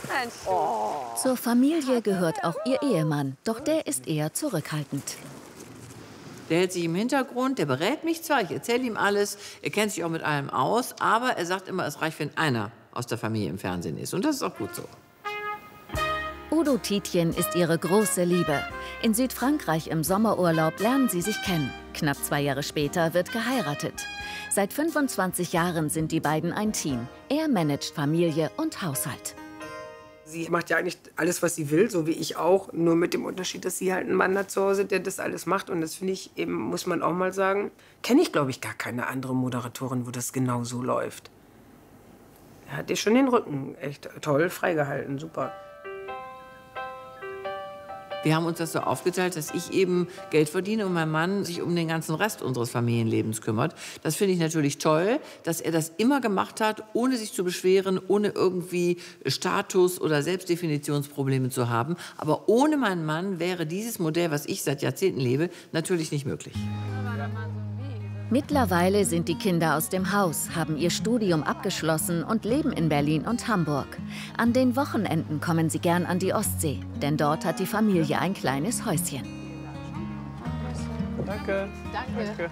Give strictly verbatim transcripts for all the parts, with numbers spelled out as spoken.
Oh. Zur Familie gehört auch ihr Ehemann, doch der ist eher zurückhaltend. Der hält sich im Hintergrund, der berät mich zwar, ich erzähle ihm alles, er kennt sich auch mit allem aus, aber er sagt immer, es reicht, wenn einer aus der Familie im Fernsehen ist. Und das ist auch gut so. Udo Tietjen ist ihre große Liebe. In Südfrankreich im Sommerurlaub lernen sie sich kennen. Knapp zwei Jahre später wird geheiratet. Seit fünfundzwanzig Jahren sind die beiden ein Team. Er managt Familie und Haushalt. Sie macht ja eigentlich alles, was sie will, so wie ich auch. Nur mit dem Unterschied, dass sie halt einen Mann hat zu Hause, der das alles macht. Und das finde ich eben, muss man auch mal sagen, kenne ich, glaube ich, gar keine andere Moderatorin, wo das genau so läuft. Er hat dir schon den Rücken echt toll freigehalten, super. Wir haben uns das so aufgeteilt, dass ich eben Geld verdiene und mein Mann sich um den ganzen Rest unseres Familienlebens kümmert. Das finde ich natürlich toll, dass er das immer gemacht hat, ohne sich zu beschweren, ohne irgendwie Status- oder Selbstdefinitionsprobleme zu haben. Aber ohne meinen Mann wäre dieses Modell, was ich seit Jahrzehnten lebe, natürlich nicht möglich. Mittlerweile sind die Kinder aus dem Haus, haben ihr Studium abgeschlossen und leben in Berlin und Hamburg. An den Wochenenden kommen sie gern an die Ostsee, denn dort hat die Familie ein kleines Häuschen. Danke. Danke. Danke.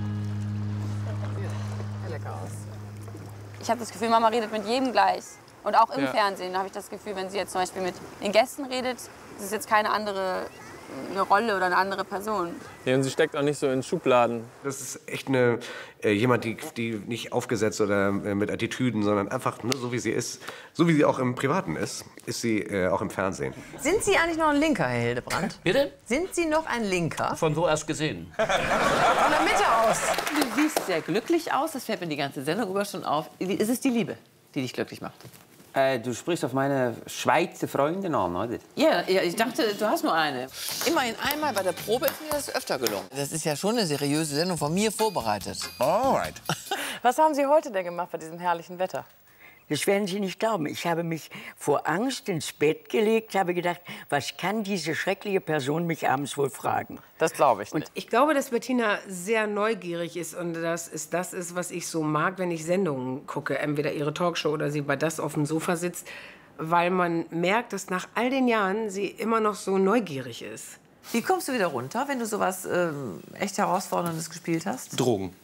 Lecker aus. Ich habe das Gefühl, Mama redet mit jedem gleich. Und auch im Ja. Fernsehen habe ich das Gefühl, wenn sie jetzt zum Beispiel mit den Gästen redet, das ist jetzt keine andere eine Rolle oder eine andere Person. Ja, und sie steckt auch nicht so in Schubladen. Das ist echt eine, äh, jemand, die, die nicht aufgesetzt oder äh, mit Attitüden, sondern einfach nur so, wie sie ist. So wie sie auch im Privaten ist, ist sie äh, auch im Fernsehen. Sind Sie eigentlich noch ein Linker, Herr Hildebrand? Bitte? Sind Sie noch ein Linker? Von wo erst gesehen? Von der Mitte aus. Du siehst sehr glücklich aus, das fällt mir die ganze Sendung über schon auf. Ist es die Liebe, die dich glücklich macht? Äh, du sprichst auf meine Schweizer Freundin an, oder? Ja, ja, ich dachte, du hast nur eine. Immerhin einmal bei der Probe ist mir das öfter gelungen. Das ist ja schon eine seriöse Sendung von mir vorbereitet. Alright. Was haben Sie heute denn gemacht bei diesem herrlichen Wetter? Das werden Sie nicht glauben. Ich habe mich vor Angst ins Bett gelegt, habe gedacht, was kann diese schreckliche Person mich abends wohl fragen? Das glaube ich nicht. Und ich glaube, dass Bettina sehr neugierig ist und das ist das ist, was ich so mag, wenn ich Sendungen gucke, entweder ihre Talkshow oder sie bei das auf dem Sofa sitzt, weil man merkt, dass nach all den Jahren sie immer noch so neugierig ist. Wie kommst du wieder runter, wenn du sowas ähm, echt Herausforderndes gespielt hast? Drogen.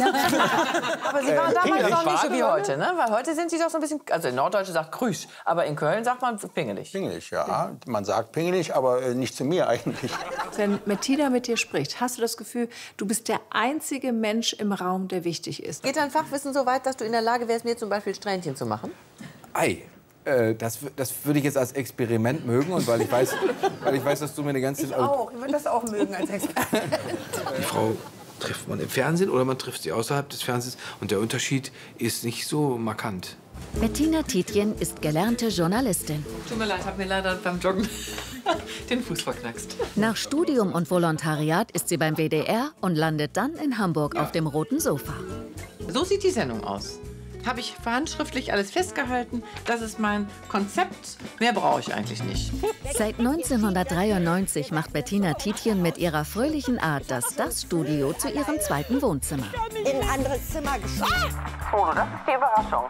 Aber Sie waren damals noch nicht so wie heute, ne? Weil heute sind Sie doch so ein bisschen, also in Norddeutsche sagt Krüsch, aber in Köln sagt man pingelig. Pingelig, ja. Man sagt pingelig, aber äh, nicht zu mir eigentlich. Wenn Bettina mit dir spricht, hast du das Gefühl, du bist der einzige Mensch im Raum, der wichtig ist. Geht dein Fachwissen so weit, dass du in der Lage wärst, mir zum Beispiel Strähnchen zu machen? Ei. Äh, das, das würde ich jetzt als Experiment mögen, und weil ich weiß, weil ich weiß, dass du mir eine ganze... Ich auch, ich würde das auch mögen als Experiment. Die Frau trifft man im Fernsehen oder man trifft sie außerhalb des Fernsehens. Und der Unterschied ist nicht so markant. Bettina Tietjen ist gelernte Journalistin. Tut mir leid, hab mir leider beim Joggen den Fuß verknackst. Nach Studium und Volontariat ist sie beim W D R und landet dann in Hamburg auf dem roten Sofa. So sieht die Sendung aus. Habe ich handschriftlich alles festgehalten. Das ist mein Konzept. Mehr brauche ich eigentlich nicht. Seit neunzehnhundertdreiundneunzig macht Bettina Tietjen mit ihrer fröhlichen Art das Das-Studio zu ihrem zweiten Wohnzimmer. In ein anderes Zimmer geschoben. Oh, das ist die Überraschung.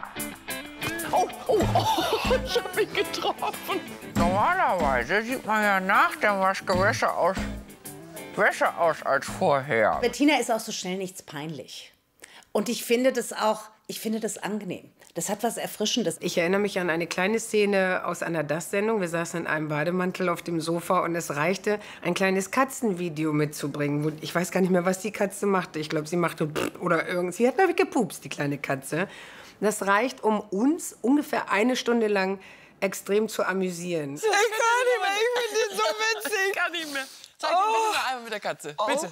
Oh, oh, oh, ich hab mich getroffen. Normalerweise sieht man ja nach dem Wasch Wäsche aus, Wäsche aus als vorher. Bettina ist auch so schnell nichts peinlich. Und ich finde das auch, ich finde das angenehm. Das hat was Erfrischendes. Ich erinnere mich an eine kleine Szene aus einer Das-Sendung. Wir saßen in einem Bademantel auf dem Sofa und es reichte, ein kleines Katzenvideo mitzubringen. Ich weiß gar nicht mehr, was die Katze machte. Ich glaube, sie machte oder irgend. Sie hat nämlich gepupst, die kleine Katze. Das reicht, um uns ungefähr eine Stunde lang extrem zu amüsieren. Ich kann nicht mehr, ich finde den so witzig. Ich kann nicht mehr. Zeig oh. mir bitte noch einmal mit der Katze, oh. bitte.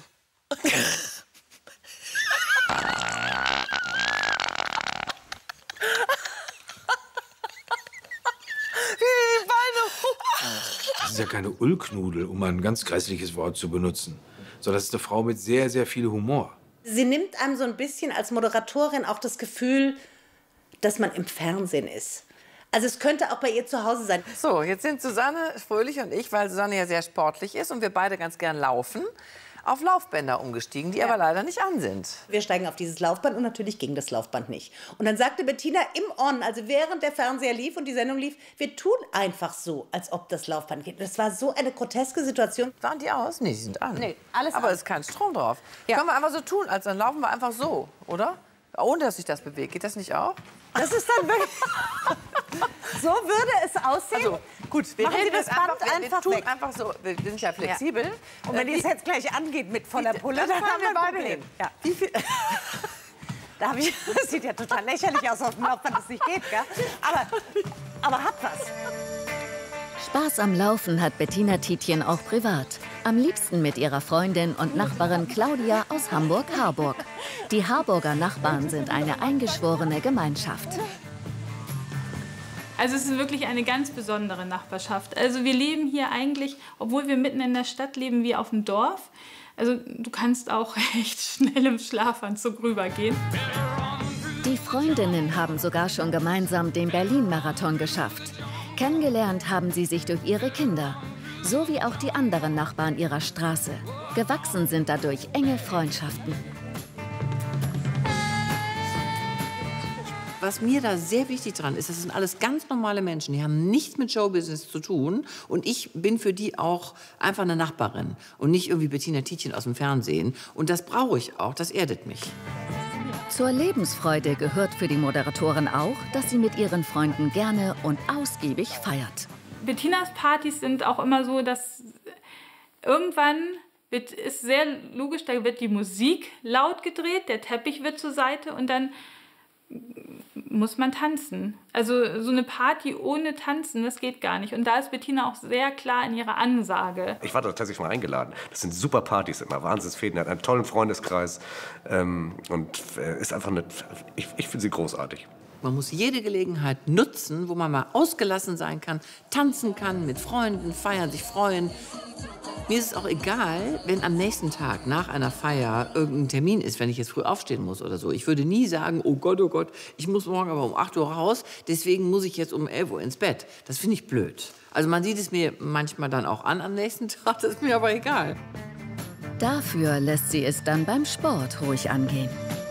Das ist ja keine Ullknudel, um ein ganz grässliches Wort zu benutzen. Sondern das ist eine Frau mit sehr, sehr viel Humor. Sie nimmt einem so ein bisschen als Moderatorin auch das Gefühl, dass man im Fernsehen ist. Also es könnte auch bei ihr zu Hause sein. So, jetzt sind Susanne Fröhlich und ich, weil Susanne ja sehr sportlich ist und wir beide ganz gern laufen, auf Laufbänder umgestiegen, die aber leider nicht an sind. Wir steigen auf dieses Laufband und natürlich ging das Laufband nicht. Und dann sagte Bettina im On, also während der Fernseher lief und die Sendung lief, wir tun einfach so, als ob das Laufband geht. Das war so eine groteske Situation. Waren die aus? Nee, die sind an. Nee, alles aber an. es ist kein Strom drauf. Ja. Können wir einfach so tun, als dann laufen wir einfach so, oder? Ohne, dass sich das bewegt. Geht das nicht auch? Das ist dann wirklich... So würde es aussehen. Also, gut, wir machen Sie das Band einfach, wir, einfach wir tun weg. einfach so. Wir sind ja flexibel. Ja. Und wenn äh, es jetzt gleich angeht mit voller Pulle, das dann fahren haben wir wir beide beide hin. hin. Ja. Wie viel? Da hab ich, das sieht ja total lächerlich aus auf dem Laufband, das nicht geht, gell? Aber, aber hat was. Spaß am Laufen hat Bettina Tietjen auch privat. Am liebsten mit ihrer Freundin und Nachbarin Claudia aus Hamburg-Harburg. Die Harburger Nachbarn sind eine eingeschworene Gemeinschaft. Also es ist wirklich eine ganz besondere Nachbarschaft. Also wir leben hier eigentlich, obwohl wir mitten in der Stadt leben, wie auf dem Dorf. Also du kannst auch echt schnell im Schlafanzug rübergehen. Die Freundinnen haben sogar schon gemeinsam den Berlin-Marathon geschafft. Kennengelernt haben sie sich durch ihre Kinder, so wie auch die anderen Nachbarn ihrer Straße. Gewachsen sind dadurch enge Freundschaften. Was mir da sehr wichtig dran ist, das sind alles ganz normale Menschen, die haben nichts mit Showbusiness zu tun. Und ich bin für die auch einfach eine Nachbarin und nicht irgendwie Bettina Tietjen aus dem Fernsehen. Und das brauche ich auch, das erdet mich. Zur Lebensfreude gehört für die Moderatorin auch, dass sie mit ihren Freunden gerne und ausgiebig feiert. Bettinas Partys sind auch immer so, dass irgendwann wird, ist sehr logisch, da wird die Musik laut gedreht, der Teppich wird zur Seite und dann muss man tanzen. Also so eine Party ohne Tanzen, das geht gar nicht. Und da ist Bettina auch sehr klar in ihrer Ansage. Ich war da tatsächlich mal eingeladen. Das sind super Partys immer, Wahnsinnsfäden, hat einen tollen Freundeskreis ähm, und äh, ist einfach eine, ich, ich finde sie großartig. Man muss jede Gelegenheit nutzen, wo man mal ausgelassen sein kann, tanzen kann, mit Freunden feiern, sich freuen. Mir ist es auch egal, wenn am nächsten Tag nach einer Feier irgendein Termin ist, wenn ich jetzt früh aufstehen muss oder so. Ich würde nie sagen, oh Gott, oh Gott, ich muss morgen aber um acht Uhr raus, deswegen muss ich jetzt um elf Uhr ins Bett. Das finde ich blöd. Also man sieht es mir manchmal dann auch an am nächsten Tag, das ist mir aber egal. Dafür lässt sie es dann beim Sport ruhig angehen.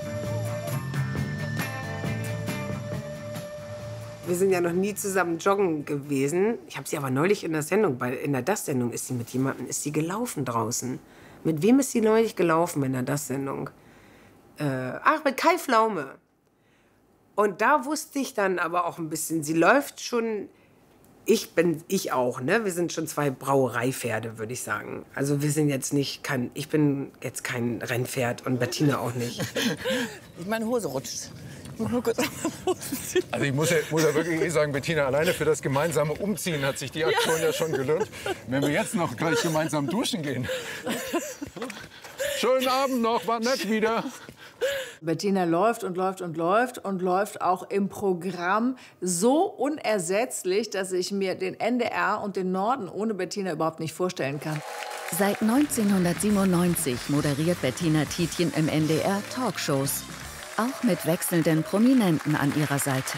Wir sind ja noch nie zusammen joggen gewesen. Ich habe sie aber neulich in der Sendung, bei, in der Das-Sendung ist sie mit jemandem, ist sie gelaufen draußen. Mit wem ist sie neulich gelaufen in der Das-Sendung? Äh, ach, mit Kai Pflaume. Und da wusste ich dann aber auch ein bisschen, sie läuft schon, ich bin, ich auch, ne? Wir sind schon zwei Brauereipferde, würde ich sagen. Also wir sind jetzt nicht, kein, ich bin jetzt kein Rennpferd und Bettina auch nicht. Meine Hose rutscht. Also ich muss ja, muss ja wirklich sagen, Bettina, alleine für das gemeinsame Umziehen hat sich die Aktion ja, ja schon gelohnt. Wenn wir jetzt noch gleich gemeinsam duschen gehen. Schönen Abend noch, war nett wieder. Bettina läuft und läuft und läuft und läuft auch im Programm so unersetzlich, dass ich mir den N D R und den Norden ohne Bettina überhaupt nicht vorstellen kann. Seit neunzehnhundertsiebenundneunzig moderiert Bettina Tietjen im N D R Talkshows. Auch mit wechselnden Prominenten an ihrer Seite.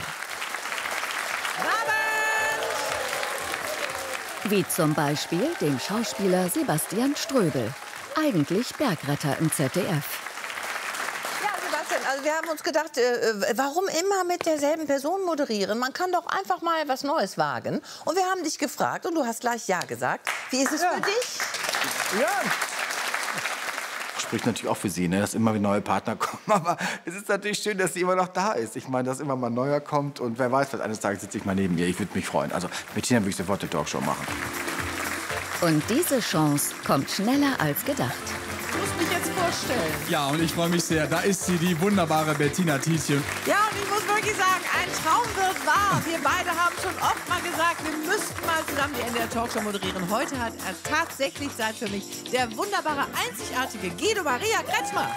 Wie zum Beispiel dem Schauspieler Sebastian Ströbel, eigentlich Bergretter im Z D F. Ja, Sebastian, also wir haben uns gedacht, äh, warum immer mit derselben Person moderieren? Man kann doch einfach mal was Neues wagen. Und wir haben dich gefragt und du hast gleich Ja gesagt. Wie ist es ja. für dich? Ja. Spricht natürlich auch für sie, ne, dass immer wieder neue Partner kommen. Aber es ist natürlich schön, dass sie immer noch da ist. Ich meine, dass immer mal ein neuer kommt. Und wer weiß, vielleicht eines Tages sitze ich mal neben ihr. Ich würde mich freuen. Also Bettina würde ich sofort die Talkshow machen. Und diese Chance kommt schneller als gedacht. Du musst mich jetzt vorstellen. Ja, und ich freue mich sehr. Da ist sie, die wunderbare Bettina Tietjen. Ja, und ich muss wirklich sagen, ein Traum wird wahr. Wir beide haben schon oft mal gesagt, wir müssten mal zusammen die N D R Talkshow moderieren. Heute hat er tatsächlich Zeit für mich. Der wunderbare, einzigartige Guido Maria Kretschmer.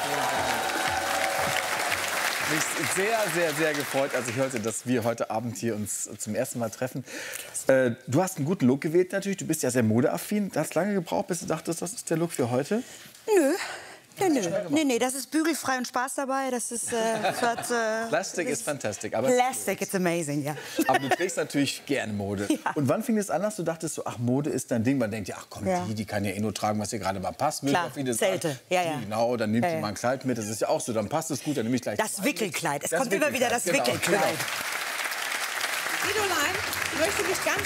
Mich sehr, sehr, sehr gefreut, als ich hörte, dass wir heute Abend hier uns zum ersten Mal treffen. Äh, du hast einen guten Look gewählt natürlich. Du bist ja sehr modeaffin. Du hast lange gebraucht, bis du dachtest, das ist der Look für heute? Nö. Nee, nee, nee, nee, das ist bügelfrei und Spaß dabei. Das ist, äh, das hat, äh, Plastik ist fantastisch. Aber Plastic, it's amazing, ja. Aber du trägst natürlich gerne Mode. Ja. Und wann fing es an, dass du dachtest, so, ach, Mode ist dein Ding? Man denkt ja, ach komm, Ja. die, die kann ja eh nur tragen, was ihr gerade mal passt. Klar, Auf viele Zelte, sagen, ja, ja. Genau, dann nimmt Ja, sie ja. mal ein Kleid mit. Das ist ja auch so, dann passt es gut, dann nehme ich gleich Das Wickelkleid. Es Das kommt immer wieder Wickelkleid, das genau, Wickelkleid. genau. Fridolin, ich möchte mich ganz